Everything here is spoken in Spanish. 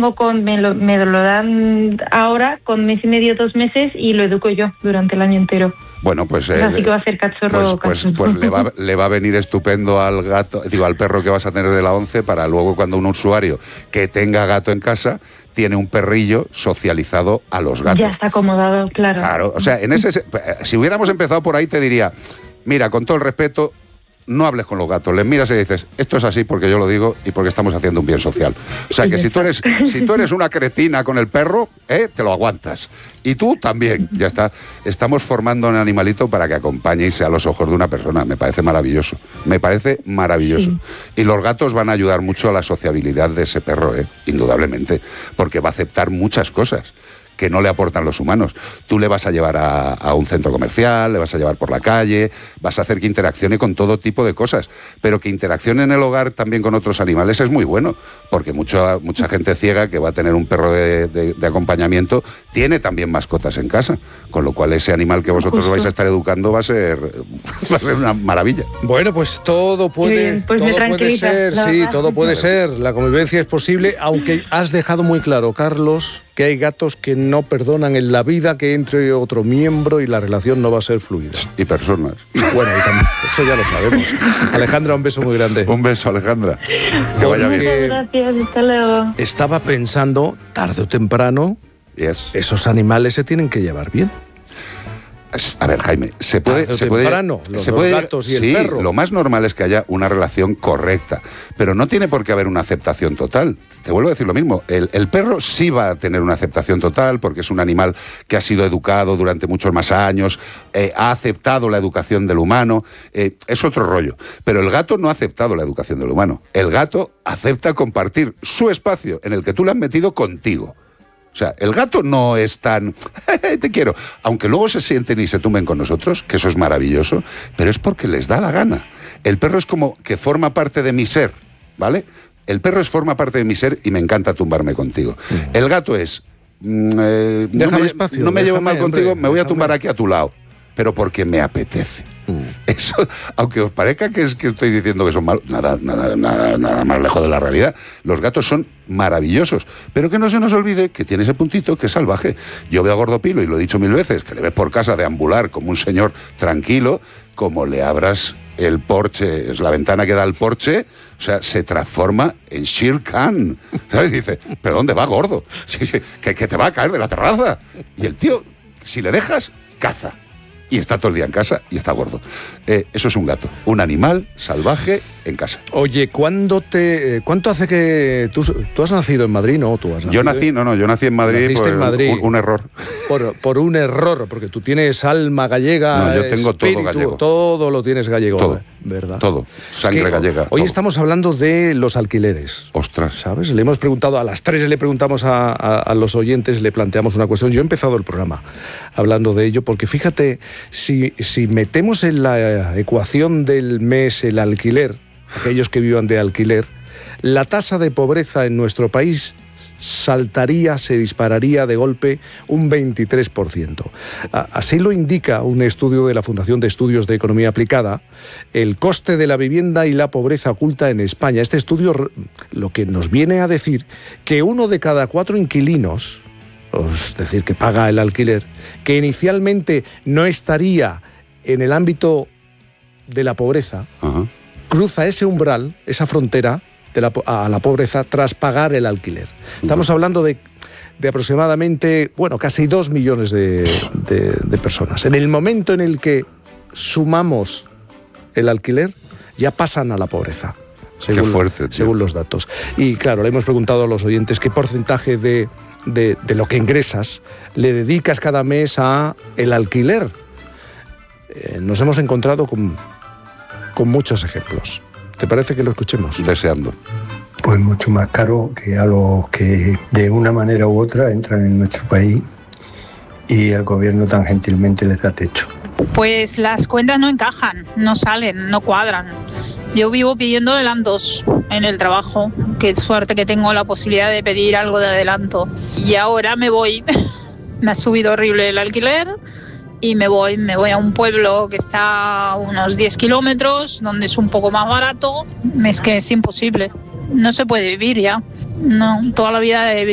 tengo me lo dan ahora con mes y medio, 2 meses, y lo educo yo durante el año entero. Bueno, pues así que va a ser cachorro. Pues le va a venir estupendo al perro que vas a tener de la 11, para luego, cuando un usuario que tenga gato en casa tiene un perrillo socializado a los gatos. Ya está acomodado, claro. Claro, o sea, si hubiéramos empezado por ahí, te diría, mira, con todo el respeto, no hables con los gatos, les miras y dices, esto es así porque yo lo digo y porque estamos haciendo un bien social. O sea, que si tú eres una cretina con el perro, te lo aguantas. Y tú también, ya está. Estamos formando un animalito para que acompañe y sea a los ojos de una persona. Me parece maravilloso. Sí. Y los gatos van a ayudar mucho a la sociabilidad de ese perro, indudablemente, porque va a aceptar muchas cosas que no le aportan los humanos. Tú le vas a llevar a un centro comercial, le vas a llevar por la calle, vas a hacer que interaccione con todo tipo de cosas, pero que interaccione en el hogar también con otros animales es muy bueno, porque mucha gente ciega que va a tener un perro de acompañamiento tiene también mascotas en casa, con lo cual ese animal que vosotros vais a estar educando va a ser una maravilla. Bueno, pues todo puede ser, sí, todo puede ser. La convivencia es posible, aunque has dejado muy claro, Carlos, que hay gatos que no perdonan en la vida que entre otro miembro y la relación no va a ser fluida. Y personas. Y bueno, y también, eso ya lo sabemos. Alejandra, un beso muy grande. Un beso, Alejandra. Que vaya bien. Gracias, hasta luego. Estaba pensando, tarde o temprano, esos animales se tienen que llevar bien. A ver, Jaime, se puede los gatos y el perro. Lo más normal es que haya una relación correcta, pero no tiene por qué haber una aceptación total. Te vuelvo a decir lo mismo, el perro sí va a tener una aceptación total porque es un animal que ha sido educado durante muchos más años, ha aceptado la educación del humano, es otro rollo. Pero el gato no ha aceptado la educación del humano. El gato acepta compartir su espacio en el que tú le has metido contigo. O sea, el gato no es tan... te quiero. Aunque luego se sienten y se tumben con nosotros, que eso es maravilloso, pero es porque les da la gana. El perro es como que forma parte de mi ser, ¿vale? El perro forma parte de mi ser y me encanta tumbarme contigo. El gato es... déjame espacio. No me llevo mal contigo, me voy a tumbar aquí a tu lado. Pero porque me apetece. Eso, aunque os parezca que estoy diciendo que son malos, nada más lejos de la realidad. Los gatos son maravillosos, pero que no se nos olvide que tiene ese puntito que es salvaje. Yo veo a Gordopilo, y lo he dicho 1000 veces, que le ves por casa deambular como un señor tranquilo, como le abras el porche, es la ventana que da al porche, o sea, se transforma en Shere Khan, ¿sabes? Dice, ¿pero dónde va, gordo? Que te va a caer de la terraza. Y el tío, si le dejas, caza. Y está todo el día en casa y está gordo. Eso es un gato, un animal salvaje en casa. Oye, ¿cuánto hace que tú has nacido en Madrid, no? Yo nací en Madrid por un error. Por un error, porque tú tienes alma gallega. No, yo tengo espíritu, todo gallego. Todo lo tienes gallego, todo, ¿verdad? Todo, sangre gallega. Hoy todo. Estamos hablando de los alquileres. Ostras. ¿Sabes? Le hemos preguntado, a las 3 le preguntamos a los oyentes, le planteamos una cuestión. Yo he empezado el programa hablando de ello, porque fíjate, si metemos en la ecuación del mes el alquiler, aquellos que vivan de alquiler, la tasa de pobreza en nuestro país se dispararía de golpe un 23%. Así lo indica un estudio de la Fundación de Estudios de Economía Aplicada, el coste de la vivienda y la pobreza oculta en España. Este estudio lo que nos viene a decir que 1 de cada 4 inquilinos, es decir, que paga el alquiler, que inicialmente no estaría en el ámbito de la pobreza, cruza ese umbral, esa frontera a la pobreza tras pagar el alquiler. Estamos hablando de aproximadamente, casi 2 millones de personas. En el momento en el que sumamos el alquiler, ya pasan a la pobreza, según los datos. Y claro, le hemos preguntado a los oyentes qué porcentaje de lo que ingresas le dedicas cada mes a el alquiler. Nos hemos encontrado con muchos ejemplos. ¿Te parece que lo escuchemos? Deseando. Pues mucho más caro que a los que de una manera u otra entran en nuestro país y el gobierno tan gentilmente les da techo. Pues las cuentas no encajan, no salen, no cuadran. Yo vivo pidiendo adelantos en el trabajo. Qué suerte que tengo la posibilidad de pedir algo de adelanto. Y ahora me voy. Me ha subido horrible el alquiler. Y me voy a un pueblo que está a unos 10 kilómetros, donde es un poco más barato. Es que es imposible. No se puede vivir ya. No, toda la vida he